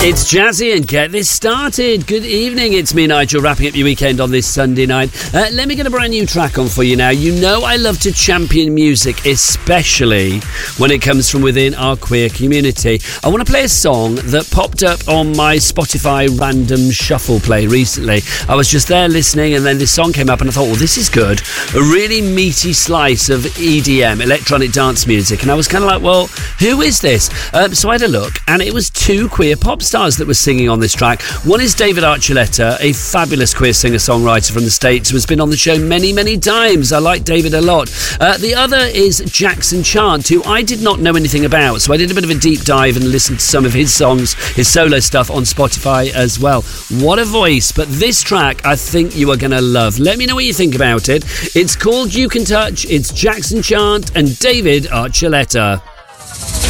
It's Jazzy and get this started. Good evening, it's me, Nigel, wrapping up your weekend on this Sunday night. Let me get a brand new track on for you now. You know I love to champion music, especially when it comes from within our queer community. I want to play a song that popped up on my Spotify random shuffle play recently. I was just there listening and then this song came up and I thought, well, this is good. A really meaty slice of EDM, electronic dance music. And I was kind of like, well, who is this? So I had a look and it was two queer pop stars that were singing on this track. One is David Archuleta, a fabulous queer singer-songwriter from the States who has been on the show many, many times. I like David a lot. The other is Jackson Chant, who I did not know anything about, so I did a bit of a deep dive and listened to some of his songs, his solo stuff on Spotify as well. What a voice, but this track I think you are going to love. Let me know what you think about it. It's called You Can Touch, it's Jackson Chant and David Archuleta.